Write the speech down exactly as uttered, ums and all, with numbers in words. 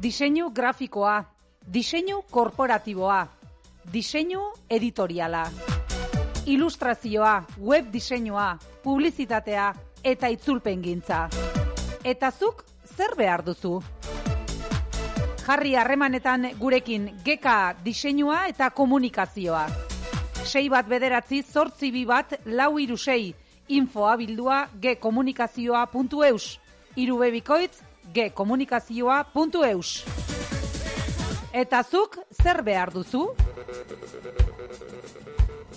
Diseinu grafikoa, diseinu korporatiboa, diseinu editoriala, ilustrazioa, web diseinua, publizitatea eta itzulpengintza. Eta zuk zer behar duzu? Jarri harremanetan gurekin Geka diseinua eta komunikazioa. sei bat bederatzi zortzi bi bat lau hiru sei infoa bildua gekomunikazioa puntu eus hiru be bikoitz gekomunikazioa puntu eus. Eta zuk zer behar duzu?